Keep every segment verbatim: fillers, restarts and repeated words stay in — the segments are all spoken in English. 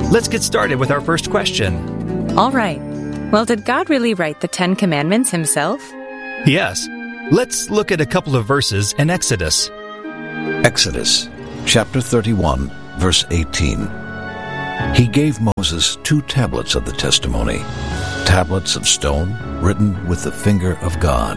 Let's get started with our first question. All right. Well, did God really write the Ten Commandments himself? Yes. Let's look at a couple of verses in Exodus. Exodus chapter thirty-one, verse eighteen. He gave Moses two tablets of the testimony, tablets of stone written with the finger of God.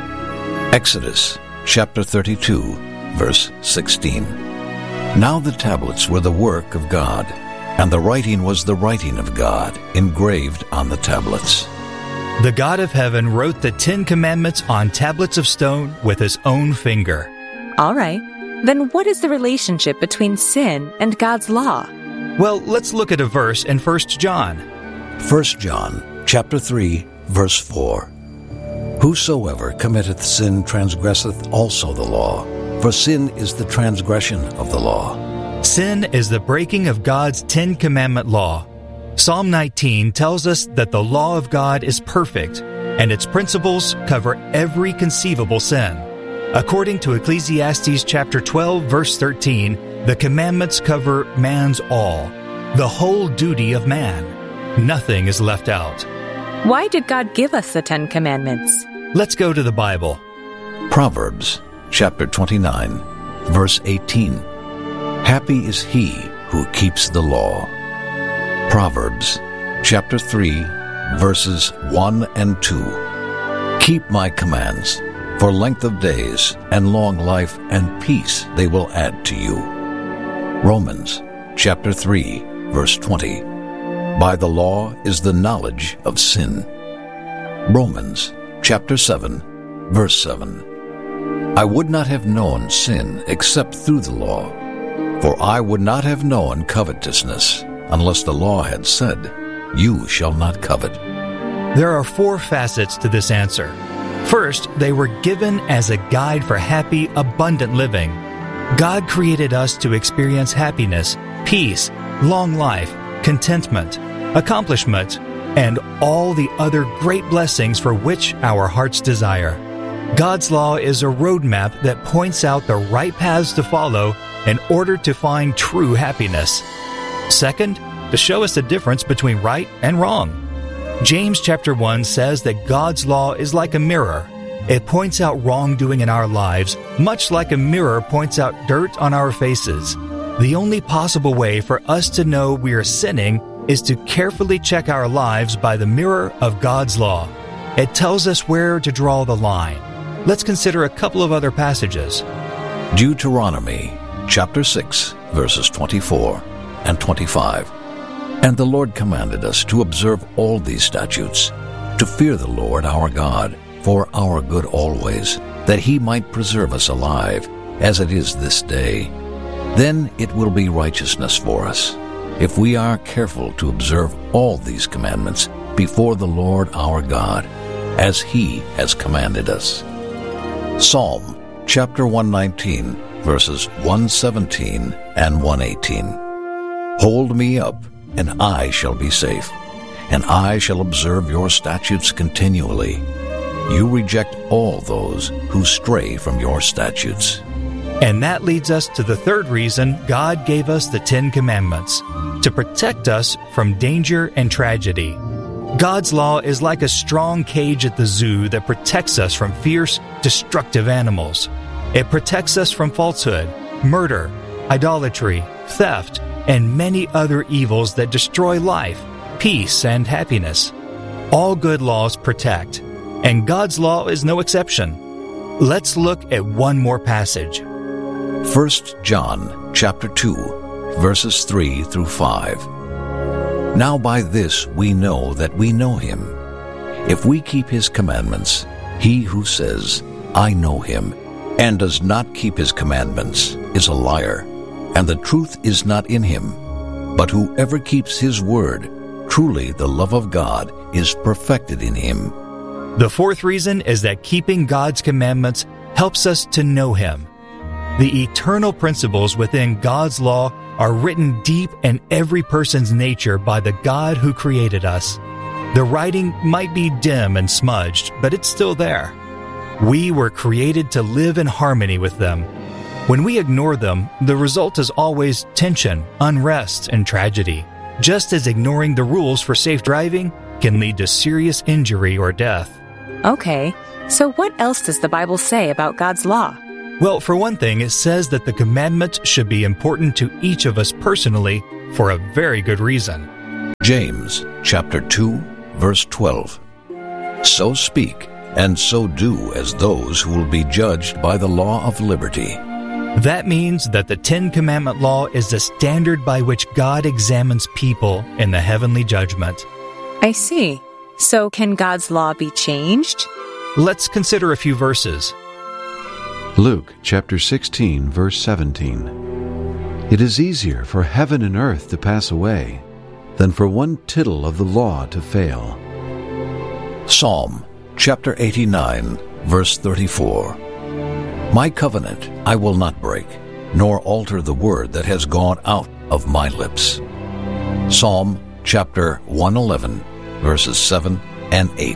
Exodus chapter thirty-two, verse sixteen. Now the tablets were the work of God, and the writing was the writing of God, engraved on the tablets. The God of heaven wrote the Ten Commandments on tablets of stone with his own finger. All right. Then what is the relationship between sin and God's law? Well, let's look at a verse in First John. First John chapter three, verse four. Whosoever committeth sin transgresseth also the law, for sin is the transgression of the law. Sin is the breaking of God's Ten Commandment law. Psalm nineteen tells us that the law of God is perfect, and its principles cover every conceivable sin. According to Ecclesiastes chapter twelve, verse thirteen, the commandments cover man's all, the whole duty of man. Nothing is left out. Why did God give us the Ten Commandments? Let's go to the Bible. Proverbs chapter twenty-nine, verse eighteen. Happy is he who keeps the law. Proverbs chapter three, verses one and two. Keep my commands, for length of days and long life and peace they will add to you. Romans chapter three, verse twenty. By the law is the knowledge of sin. Romans chapter seven, verse seven. I would not have known sin except through the law, for I would not have known covetousness unless the law had said, you shall not covet. There are four facets to this answer. First, they were given as a guide for happy, abundant living. God created us to experience happiness, peace, long life, contentment, accomplishment, and all the other great blessings for which our hearts desire. God's law is a roadmap that points out the right paths to follow in order to find true happiness. Second, to show us the difference between right and wrong. James chapter one says that God's law is like a mirror. It points out wrongdoing in our lives, much like a mirror points out dirt on our faces. The only possible way for us to know we are sinning is to carefully check our lives by the mirror of God's law. It tells us where to draw the line. Let's consider a couple of other passages. Deuteronomy chapter six, verses twenty-four and twenty-five. And the Lord commanded us to observe all these statutes, to fear the Lord our God, for our good always, that he might preserve us alive, as it is this day. Then it will be righteousness for us, if we are careful to observe all these commandments before the Lord our God, as he has commanded us. Psalm chapter one nineteen, verses one seventeen and one eighteen. Hold me up, and I shall be safe, and I shall observe your statutes continually. You reject all those who stray from your statutes. And that leads us to the third reason God gave us the Ten Commandments, to protect us from danger and tragedy. God's law is like a strong cage at the zoo that protects us from fierce, destructive animals. It protects us from falsehood, murder, idolatry, theft, and many other evils that destroy life, peace, and happiness. All good laws protect, and God's law is no exception. Let's look at one more passage. First John chapter two, verses three through five. Now by this we know that we know him, if we keep his commandments. He who says, I know him, and does not keep his commandments, is a liar, and the truth is not in him. But whoever keeps his word, truly the love of God is perfected in him. The fourth reason is that keeping God's commandments helps us to know him. The eternal principles within God's law are written deep in every person's nature by the God who created us. The writing might be dim and smudged, but it's still there. We were created to live in harmony with them. When we ignore them, the result is always tension, unrest, and tragedy. just as ignoring the rules for safe driving can lead to serious injury or death. Okay, so what else does the Bible say about God's law? Well, for one thing, it says that the commandments should be important to each of us personally for a very good reason. James chapter two, verse twelve. So speak, and so do as those who will be judged by the law of liberty. That means that the Ten Commandment law is the standard by which God examines people in the heavenly judgment. I see. So can God's law be changed? Let's consider a few verses. Luke chapter sixteen, verse seventeen. It is easier for heaven and earth to pass away than for one tittle of the law to fail. Psalm chapter eighty-nine, verse thirty-four. My covenant I will not break, nor alter the word that has gone out of my lips. Psalm chapter one eleven, verses seven and eight.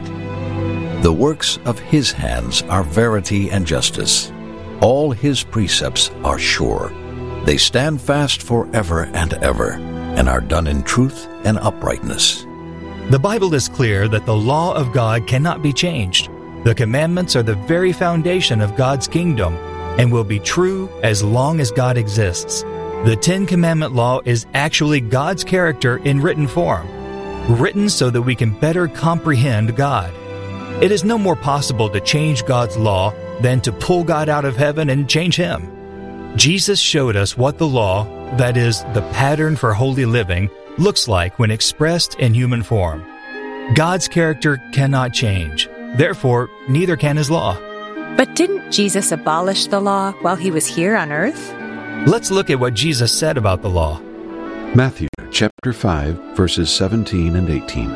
The works of his hands are verity and justice. All his precepts are sure. They stand fast forever and ever, and are done in truth and uprightness. The Bible is clear that the law of God cannot be changed. The commandments are the very foundation of God's kingdom and will be true as long as God exists. The Ten Commandment law is actually God's character in written form, written so that we can better comprehend God. It is no more possible to change God's law than to pull God out of heaven and change Him. Jesus showed us what the law, that is, the pattern for holy living, looks like when expressed in human form. God's character cannot change. Therefore, neither can His law. But didn't Jesus abolish the law while He was here on earth? Let's look at what Jesus said about the law. Matthew chapter five, verses seventeen and eighteen.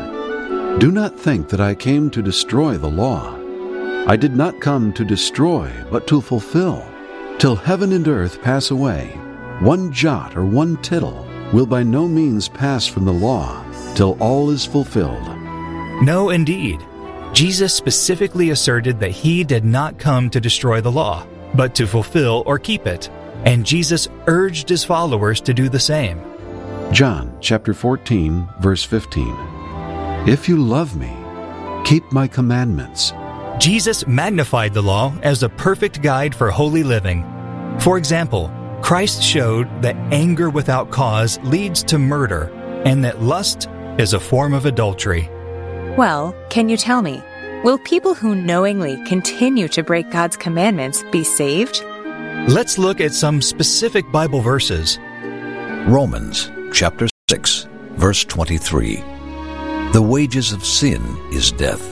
Do not think that I came to destroy the law. I did not come to destroy, but to fulfill. Till heaven and earth pass away, one jot or one tittle will by no means pass from the law, till all is fulfilled. No, indeed. Jesus specifically asserted that He did not come to destroy the law, but to fulfill or keep it, and Jesus urged His followers to do the same. John chapter fourteen, verse fifteen. If you love me, keep my commandments. Jesus magnified the law as a perfect guide for holy living. For example, Christ showed that anger without cause leads to murder, and that lust is a form of adultery. Well, can you tell me, will people who knowingly continue to break God's commandments be saved? Let's look at some specific Bible verses. Romans chapter six, verse twenty-three. The wages of sin is death.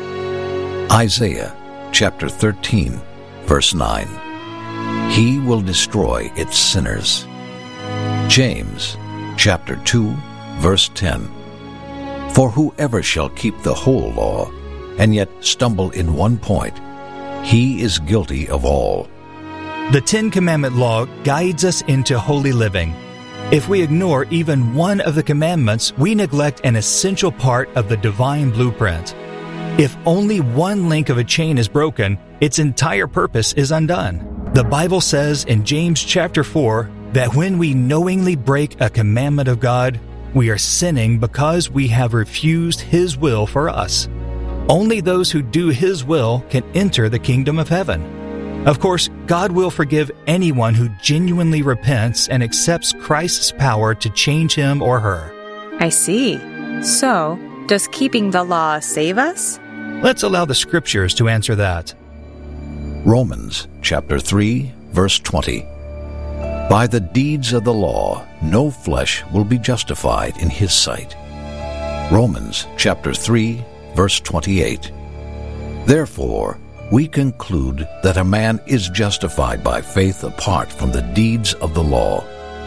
Isaiah chapter thirteen, verse nine. He will destroy its sinners. James chapter two, verse ten. For whoever shall keep the whole law, and yet stumble in one point, he is guilty of all. The Ten Commandment law guides us into holy living. If we ignore even one of the commandments, we neglect an essential part of the divine blueprint. If only one link of a chain is broken, its entire purpose is undone. The Bible says in James chapter four that when we knowingly break a commandment of God, we are sinning because we have refused His will for us. Only those who do His will can enter the kingdom of heaven. Of course, God will forgive anyone who genuinely repents and accepts Christ's power to change him or her. I see. So, does keeping the law save us? Let's allow the Scriptures to answer that. Romans chapter three, verse twenty. By the deeds of the law, no flesh will be justified in His sight. Romans chapter three, verse twenty-eight. Therefore, we conclude that a man is justified by faith apart from the deeds of the law.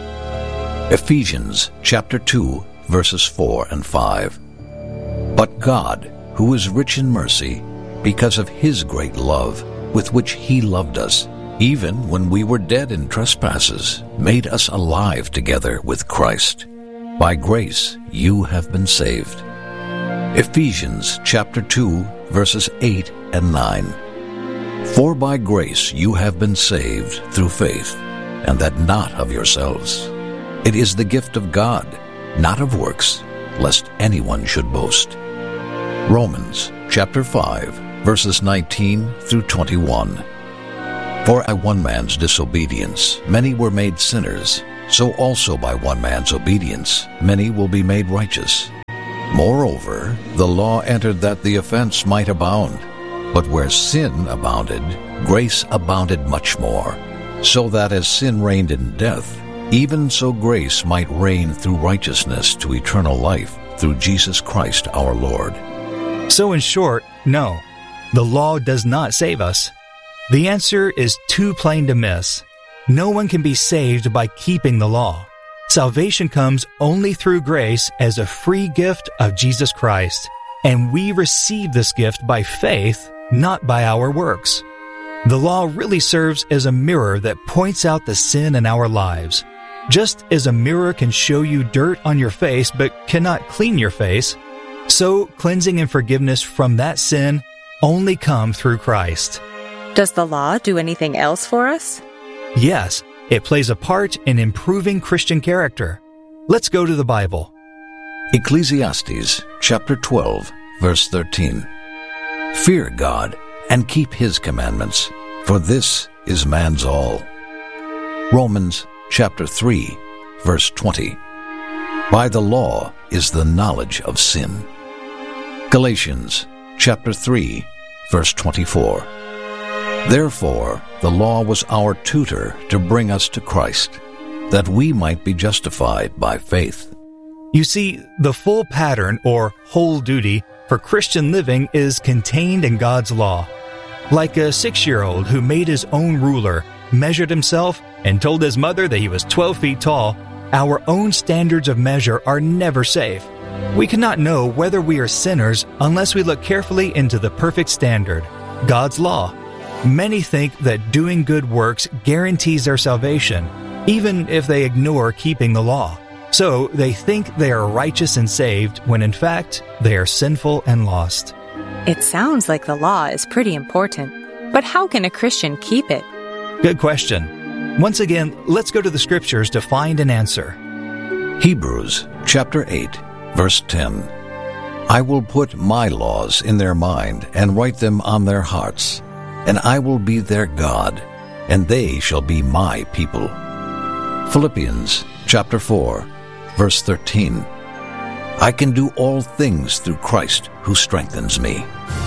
Ephesians chapter two, verses four and five. But God, who is rich in mercy, because of His great love with which He loved us, even when we were dead in trespasses, made us alive together with Christ. By grace you have been saved. Ephesians chapter two, verses eight and nine. For by grace you have been saved through faith, and that not of yourselves. It is the gift of God, not of works, lest anyone should boast. Romans chapter five, verses nineteen through twenty-one. For by one man's disobedience many were made sinners, so also by one man's obedience many will be made righteous. Moreover, the law entered that the offense might abound. But where sin abounded, grace abounded much more, so that as sin reigned in death, even so grace might reign through righteousness to eternal life through Jesus Christ our Lord. So in short, no, the law does not save us. The answer is too plain to miss. No one can be saved by keeping the law. Salvation comes only through grace as a free gift of Jesus Christ, and we receive this gift by faith, not by our works. The law really serves as a mirror that points out the sin in our lives. Just as a mirror can show you dirt on your face but cannot clean your face, so cleansing and forgiveness from that sin only come through Christ. Does the law do anything else for us? Yes, it plays a part in improving Christian character. Let's go to the Bible. Ecclesiastes chapter twelve, verse thirteen. Fear God and keep His commandments, for this is man's all. Romans chapter three, verse twenty. By the law is the knowledge of sin. Galatians chapter three, verse twenty-four. Therefore, the law was our tutor to bring us to Christ, that we might be justified by faith. You see, the full pattern or whole duty for Christian living is contained in God's law. Like a six-year-old who made his own ruler, measured himself, and told his mother that he was twelve feet tall, our own standards of measure are never safe. We cannot know whether we are sinners unless we look carefully into the perfect standard, God's law. Many think that doing good works guarantees their salvation, even if they ignore keeping the law. So they think they are righteous and saved when in fact they are sinful and lost. It sounds like the law is pretty important, but how can a Christian keep it? Good question. Once again, let's go to the scriptures to find an answer. Hebrews chapter eight, verse ten. I will put my laws in their mind and write them on their hearts, and I will be their God, and they shall be my people. Philippians chapter four, verse thirteen. I can do all things through Christ who strengthens me.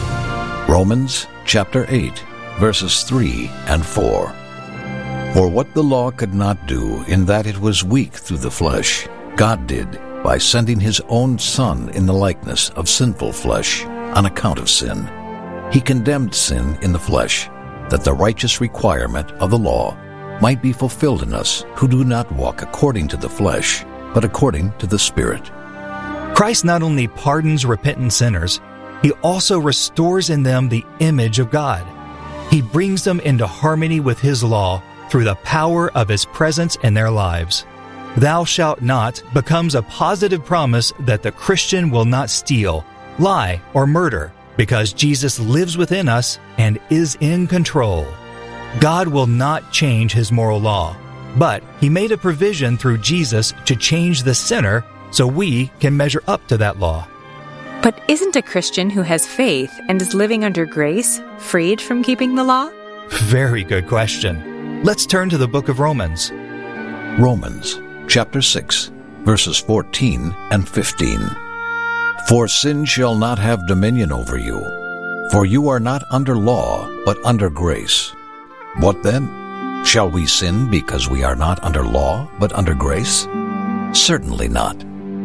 Romans chapter eight, verses three and four. For what the law could not do in that it was weak through the flesh, God did by sending His own Son in the likeness of sinful flesh on account of sin. He condemned sin in the flesh, that the righteous requirement of the law might be fulfilled in us who do not walk according to the flesh, but according to the Spirit. Christ not only pardons repentant sinners, He also restores in them the image of God. He brings them into harmony with His law through the power of His presence in their lives. Thou shalt not becomes a positive promise that the Christian will not steal, lie, or murder, because Jesus lives within us and is in control. God will not change His moral law, but He made a provision through Jesus to change the sinner so we can measure up to that law. But isn't a Christian who has faith and is living under grace freed from keeping the law? Very good question. Let's turn to the book of Romans. Romans chapter six, verses fourteen and fifteen. For sin shall not have dominion over you, for you are not under law, but under grace. What then? Shall we sin because we are not under law, but under grace? Certainly not.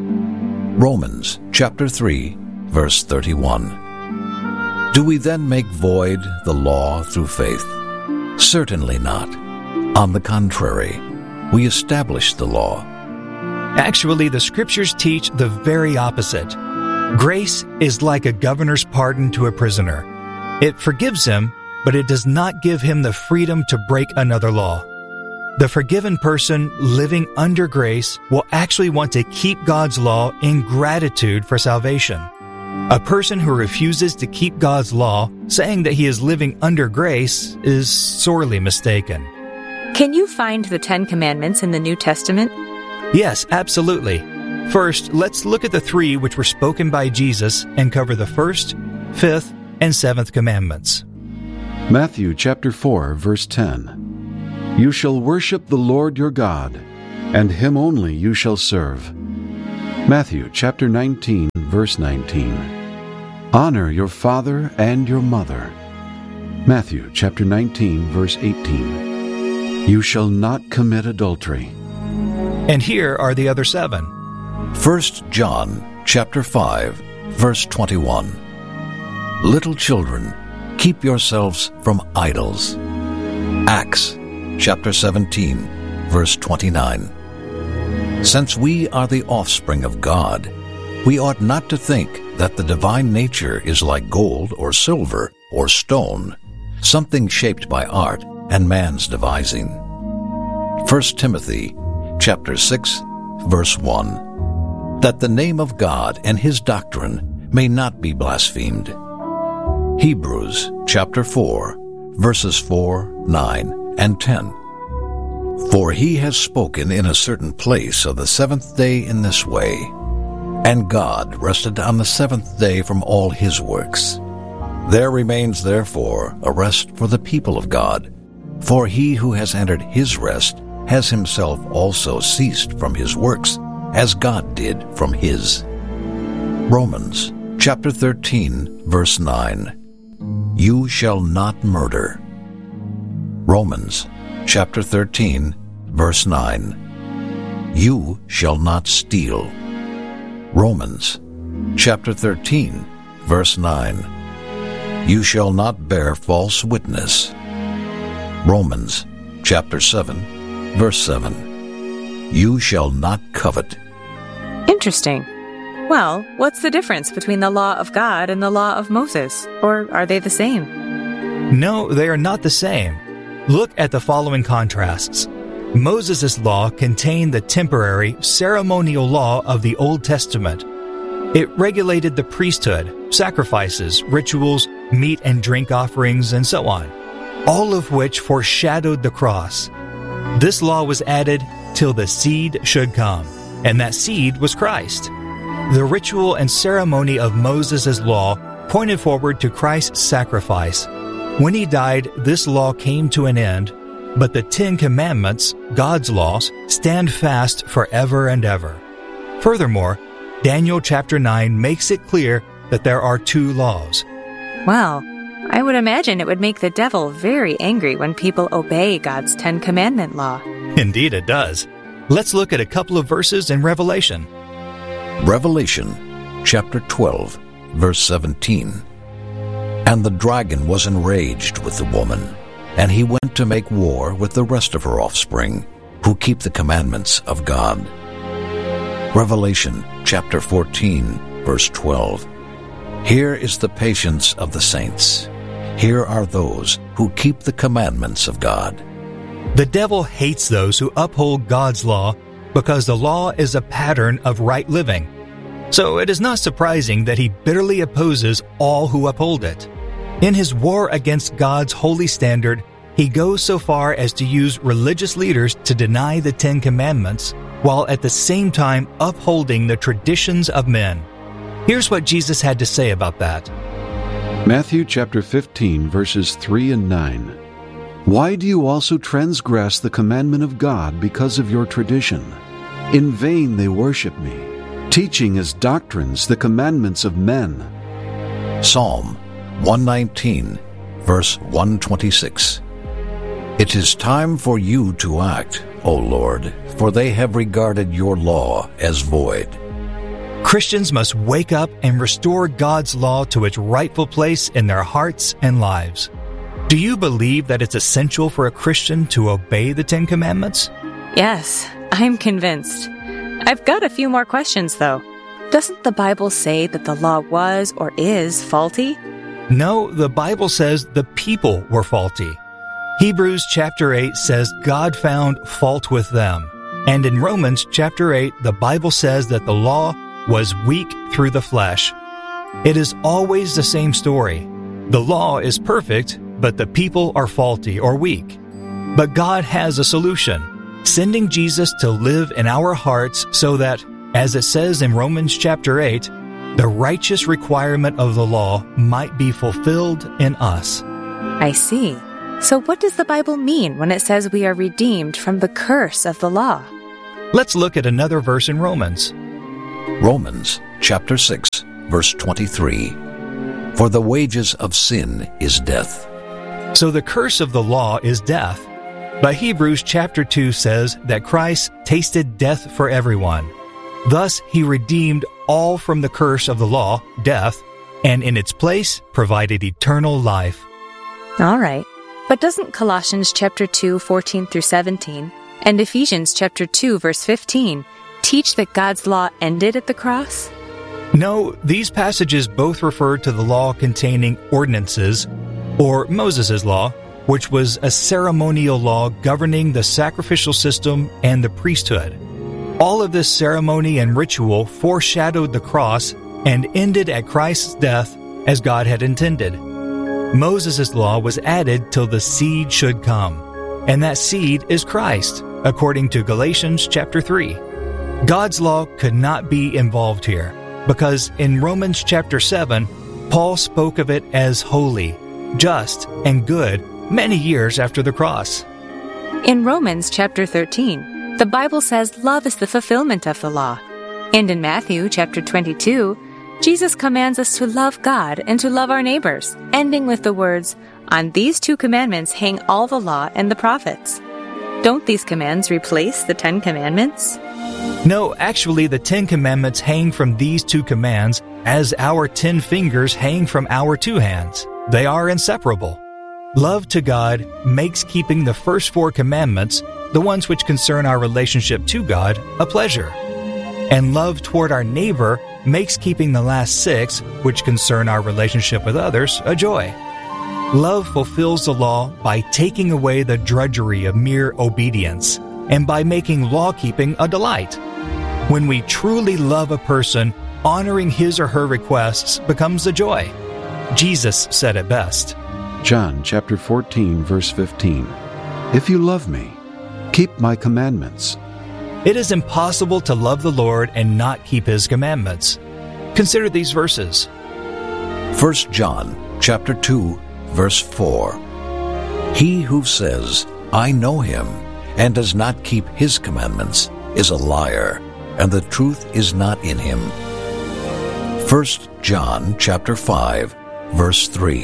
Romans chapter three, verse thirty-one. Do we then make void the law through faith? Certainly not. On the contrary, we establish the law. Actually, the scriptures teach the very opposite. Grace is like a governor's pardon to a prisoner. It forgives him, but it does not give him the freedom to break another law. The forgiven person living under grace will actually want to keep God's law in gratitude for salvation. A person who refuses to keep God's law, saying that he is living under grace, is sorely mistaken. Can you find the Ten Commandments in the New Testament? Yes, absolutely. First, let's look at the three which were spoken by Jesus and cover the first, fifth, and seventh commandments. Matthew chapter four, verse ten. You shall worship the Lord your God, and him only you shall serve. Matthew chapter nineteen, verse nineteen. Honor your father and your mother. Matthew chapter nineteen, verse eighteen. You shall not commit adultery. And here are the other seven. First John chapter five, verse twenty-one. Little children, keep yourselves from idols. Acts chapter seventeen, verse twenty-nine. Since we are the offspring of God, we ought not to think that the divine nature is like gold or silver or stone, something shaped by art and man's devising. First Timothy chapter six, verse one. That the name of God and his doctrine may not be blasphemed. Hebrews chapter four, verses four, nine, and ten. For he has spoken in a certain place of the seventh day in this way, and God rested on the seventh day from all his works. There remains therefore a rest for the people of God, for he who has entered his rest has himself also ceased from his works, as God did from his. Romans chapter thirteen, verse nine. You shall not murder. Romans chapter thirteen, verse nine. You shall not steal. Romans chapter thirteen, verse nine. You shall not bear false witness. Romans chapter seven, verse seven. You shall not covet. Interesting. Well, what's the difference between the law of God and the law of Moses? Or are they the same? No, they are not the same. Look at the following contrasts. Moses' law contained the temporary, ceremonial law of the Old Testament. It regulated the priesthood, sacrifices, rituals, meat and drink offerings, and so on, all of which foreshadowed the cross. This law was added till the seed should come, and that seed was Christ. The ritual and ceremony of Moses' law pointed forward to Christ's sacrifice. When he died, this law came to an end, but the Ten Commandments, God's laws, stand fast forever and ever. Furthermore, Daniel chapter nine makes it clear that there are two laws. Well, I would imagine it would make the devil very angry when people obey God's Ten Commandment law. Indeed it does. Let's look at a couple of verses in Revelation. Revelation chapter twelve, verse seventeen. And the dragon was enraged with the woman, and he went to make war with the rest of her offspring, who keep the commandments of God. Revelation chapter fourteen, verse twelve. Here is the patience of the saints. Here are those who keep the commandments of God. The devil hates those who uphold God's law because the law is a pattern of right living. So it is not surprising that he bitterly opposes all who uphold it. In his war against God's holy standard, he goes so far as to use religious leaders to deny the Ten Commandments, while at the same time upholding the traditions of men. Here's what Jesus had to say about that. Matthew chapter fifteen, verses three and nine. Why do you also transgress the commandment of God because of your tradition? In vain they worship me, teaching as doctrines the commandments of men. Psalm one nineteen, verse one twenty-six. It is time for you to act, O Lord, for they have regarded your law as void. Christians must wake up and restore God's law to its rightful place in their hearts and lives. Do you believe that it's essential for a Christian to obey the Ten Commandments? Yes, I'm convinced. I've got a few more questions, though. Doesn't the Bible say that the law was or is faulty? No, the Bible says the people were faulty. Hebrews chapter eight says God found fault with them. And in Romans chapter eight, the Bible says that the law was weak through the flesh. It is always the same story. The law is perfect, but the people are faulty or weak. But God has a solution, sending Jesus to live in our hearts so that as it says in Romans chapter eight, the righteous requirement of the law might be fulfilled in us. I see. So what does the Bible mean when it says we are redeemed from the curse of the law? Let's look at another verse in Romans. Romans chapter six, verse twenty-three. For the wages of sin is death. So the curse of the law is death. But Hebrews chapter two says that Christ tasted death for everyone. Thus he redeemed all from the curse of the law, death, and in its place provided eternal life. All right. But doesn't Colossians chapter two, fourteen through seventeen, and Ephesians chapter two, verse fifteen, teach that God's law ended at the cross? No, these passages both refer to the law containing ordinances, or Moses' law, which was a ceremonial law governing the sacrificial system and the priesthood. All of this ceremony and ritual foreshadowed the cross and ended at Christ's death as God had intended. Moses' law was added till the seed should come, and that seed is Christ, according to Galatians chapter three. God's law could not be involved here, because in Romans chapter seven, Paul spoke of it as holy, just, and good many years after the cross. In Romans chapter thirteen, the Bible says love is the fulfillment of the law. And in Matthew chapter twenty-two, Jesus commands us to love God and to love our neighbors, ending with the words, "On these two commandments hang all the law and the prophets." Don't these commands replace the Ten Commandments? No, actually the Ten Commandments hang from these two commands as our ten fingers hang from our two hands. They are inseparable. Love to God makes keeping the first four commandments, the ones which concern our relationship to God, a pleasure. And love toward our neighbor makes keeping the last six, which concern our relationship with others, a joy. Love fulfills the law by taking away the drudgery of mere obedience and by making law-keeping a delight. When we truly love a person, honoring his or her requests becomes a joy. Jesus said it best. John chapter fourteen, verse fifteen. If you love me, keep my commandments. It is impossible to love the Lord and not keep His commandments. Consider these verses. First John chapter two, verse four. He who says, I know him, and does not keep his commandments, is a liar, and the truth is not in him. First John chapter five, verse three.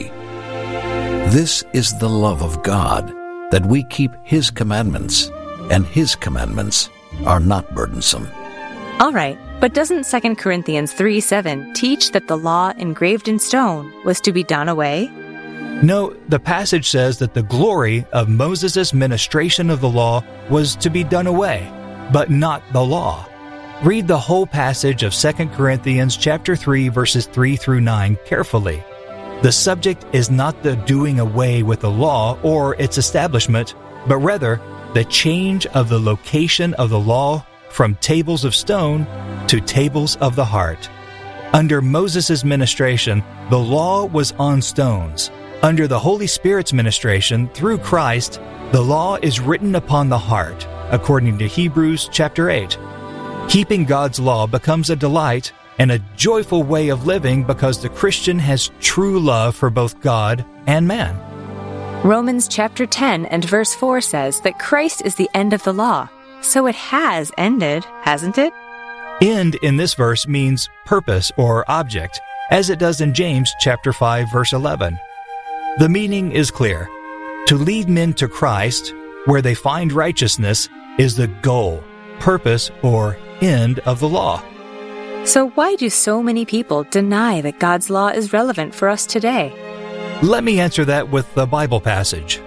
This is the love of God, that we keep his commandments, and his commandments are not burdensome. All right, but doesn't Second Corinthians three seven teach that the law engraved in stone was to be done away? No, the passage says that the glory of Moses' ministration of the law was to be done away, but not the law. Read the whole passage of Second Corinthians chapter three, verses three through nine carefully. The subject is not the doing away with the law or its establishment, but rather the change of the location of the law from tables of stone to tables of the heart. Under Moses' ministration, the law was on stones. Under the Holy Spirit's ministration, through Christ, the law is written upon the heart, according to Hebrews chapter eight. Keeping God's law becomes a delight and a joyful way of living because the Christian has true love for both God and man. Romans chapter ten and verse four says that Christ is the end of the law. So it has ended, hasn't it? End in this verse means purpose or object, as it does in James chapter five, verse eleven. The meaning is clear. To lead men to Christ, where they find righteousness, is the goal, purpose, or end of the law. So why do so many people deny that God's law is relevant for us today? Let me answer that with the Bible passage.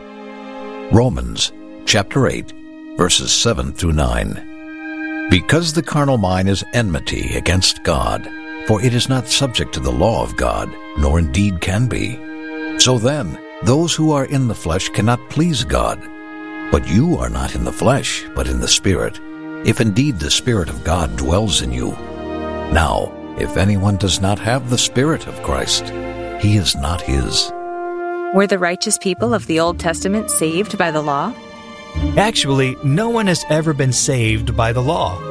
Romans chapter eight, verses seven through nine. Because the carnal mind is enmity against God, for it is not subject to the law of God, nor indeed can be. So then, those who are in the flesh cannot please God. But you are not in the flesh, but in the Spirit, if indeed the Spirit of God dwells in you. Now, if anyone does not have the Spirit of Christ, he is not his. Were the righteous people of the Old Testament saved by the law? Actually, no one has ever been saved by the law.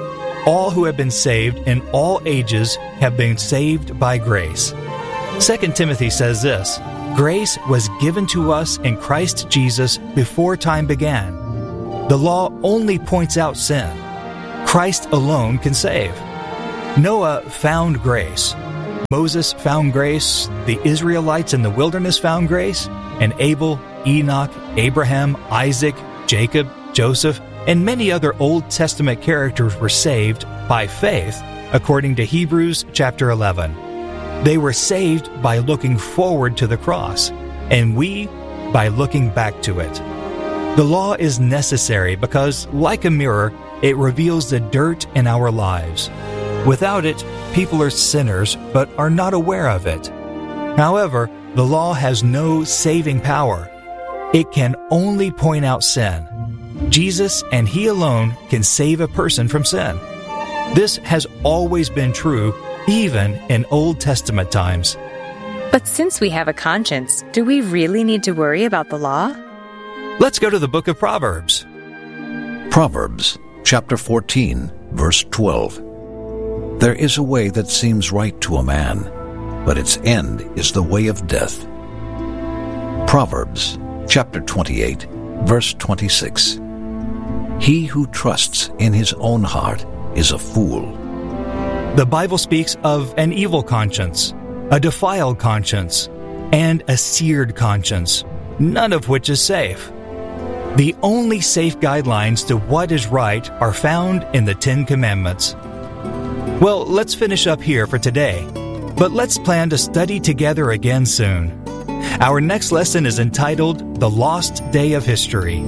All who have been saved in all ages have been saved by grace. Second Timothy says this, "Grace was given to us in Christ Jesus before time began." The law only points out sin. Christ alone can save. Noah found grace. Moses found grace. The Israelites in the wilderness found grace. And Abel, Enoch, Abraham, Isaac, Jacob, Joseph, and many other Old Testament characters were saved by faith, according to Hebrews chapter eleven. They were saved by looking forward to the cross, and we by looking back to it. The law is necessary because, like a mirror, it reveals the dirt in our lives. Without it, people are sinners but are not aware of it. However, the law has no saving power. It can only point out sin. Jesus and He alone can save a person from sin. This has always been true, even in Old Testament times. But since we have a conscience, do we really need to worry about the law? Let's go to the book of Proverbs. Proverbs chapter fourteen, verse twelve. There is a way that seems right to a man, but its end is the way of death. Proverbs chapter twenty-eight, verse twenty-six. He who trusts in his own heart is a fool. The Bible speaks of an evil conscience, a defiled conscience, and a seared conscience, none of which is safe. The only safe guidelines to what is right are found in the Ten Commandments. Well, let's finish up here for today, but let's plan to study together again soon. Our next lesson is entitled The Lost Day of History.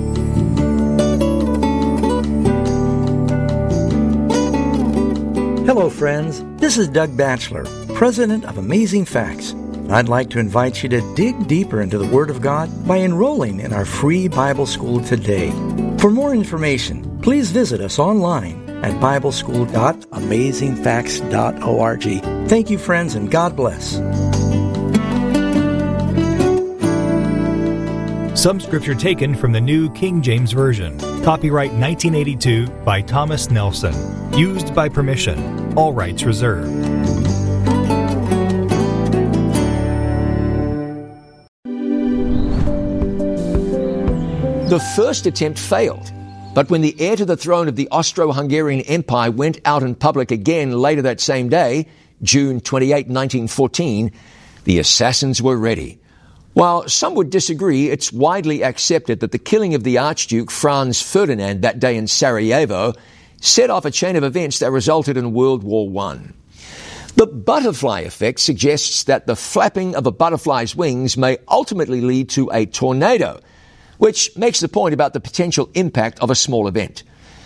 Hello, friends. This is Doug Batchelor, president of Amazing Facts. I'd like to invite you to dig deeper into the Word of God by enrolling in our free Bible school today. For more information, please visit us online at bible school dot amazing facts dot org. Thank you, friends, and God bless. Some scripture taken from the New King James Version. Copyright nineteen eighty-two by Thomas Nelson. Used by permission. All rights reserved. The first attempt failed, but when the heir to the throne of the Austro-Hungarian Empire went out in public again later that same day, June twenty-eighth, nineteen fourteen, the assassins were ready. While some would disagree, it's widely accepted that the killing of the Archduke Franz Ferdinand that day in Sarajevo set off a chain of events that resulted in World War One. The butterfly effect suggests that the flapping of a butterfly's wings may ultimately lead to a tornado, which makes the point about the potential impact of a small event.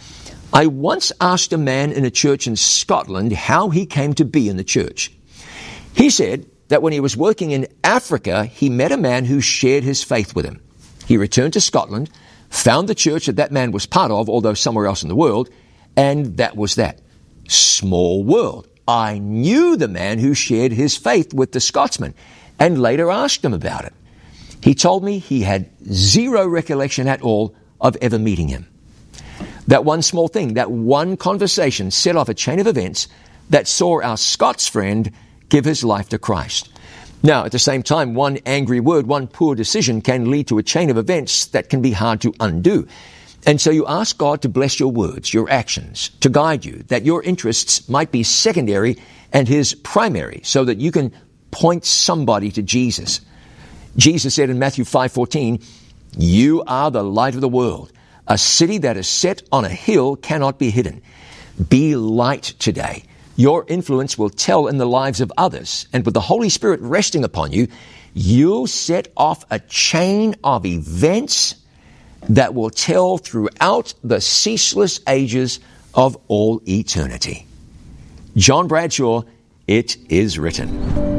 I once asked a man in a church in Scotland how he came to be in the church. He said that when he was working in Africa, he met a man who shared his faith with him. He returned to Scotland, found the church that that man was part of, although somewhere else in the world, and that was that. Small world. I knew the man who shared his faith with the Scotsman, and later asked him about it. He told me he had zero recollection at all of ever meeting him. That one small thing, that one conversation set off a chain of events that saw our Scots friend give his life to Christ. Now, at the same time, one angry word, one poor decision can lead to a chain of events that can be hard to undo. And so you ask God to bless your words, your actions, to guide you, that your interests might be secondary and His primary, so that you can point somebody to Jesus. Jesus said in Matthew five fourteen, "You are the light of the world. A city that is set on a hill cannot be hidden." Be light today. Your influence will tell in the lives of others, and with the Holy Spirit resting upon you, you'll set off a chain of events that will tell throughout the ceaseless ages of all eternity. John Bradshaw, It Is Written.